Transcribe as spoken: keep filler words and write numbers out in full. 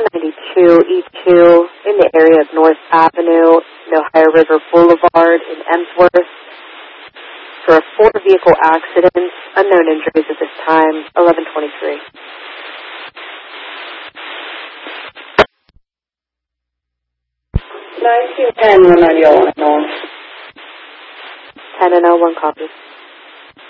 ninety-two E two in the area of North Avenue and Ohio River Boulevard in Emsworth for a four-vehicle accident. Unknown injuries at this time, eleven twenty-three. nineteen ten, one ninety, oh one, ten and oh one, copy.